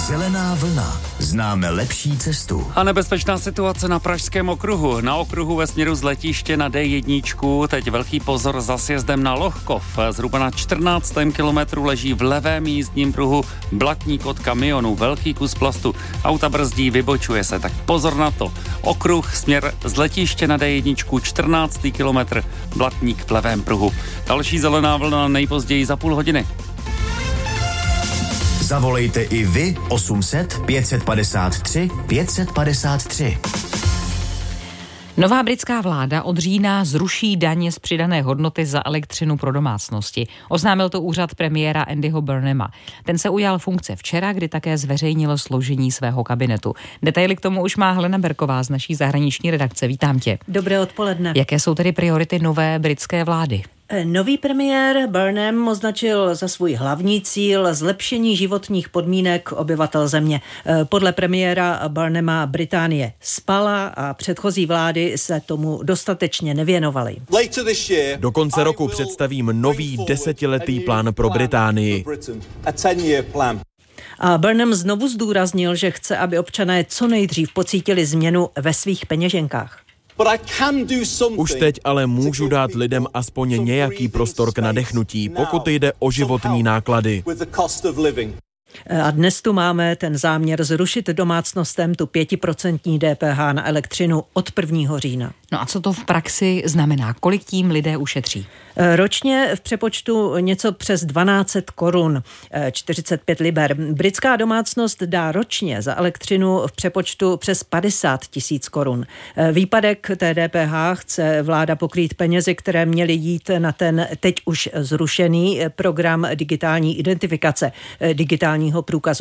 Zelená vlna. Známe lepší cestu. A nebezpečná situace na Pražském okruhu. Na okruhu ve směru z letiště na D1. Teď velký pozor za sjezdem na Lohkov. Zhruba na 14. kilometru leží v levém jízdním pruhu blatník od kamionu. Velký kus plastu. Auta brzdí, vybočuje se. Tak pozor na to. Okruh, směr z letiště na D1. 14. kilometr, blatník v levém pruhu. Další zelená vlna nejpozději za půl hodiny. Zavolejte i vy 800 553 553. Nová britská vláda od října zruší daně z přidané hodnoty za elektřinu pro domácnosti. Oznámil to úřad premiéra Andyho Burnhama. Ten se ujal funkce včera, kdy také zveřejnil složení svého kabinetu. Detaily k tomu už má Helena Berková z naší zahraniční redakce. Vítám tě. Dobré odpoledne. Jaké jsou tedy priority nové britské vlády? Nový premiér Burnham označil za svůj hlavní cíl zlepšení životních podmínek obyvatel země. Podle premiéra Burnhama Británie spala a předchozí vlády se tomu dostatečně nevěnovaly. Do konce roku představím nový 10letý plán pro Británii. A Burnham znovu zdůraznil, že chce, aby občané co nejdřív pocítili změnu ve svých peněženkách. Už teď ale můžu dát lidem aspoň nějaký prostor k nadechnutí, pokud jde o životní náklady. A dnes tu máme ten záměr zrušit domácnostem tu 5% DPH na elektřinu od 1. října. No a co to v praxi znamená? Kolik tím lidé ušetří? Ročně v přepočtu něco přes 1200 korun, 45 liber. Britská domácnost dá ročně za elektřinu v přepočtu přes 50 000 korun. Výpadek té DPH chce vláda pokrýt penězi, které měly jít na ten teď už zrušený program digitální identifikace, digitálního průkazu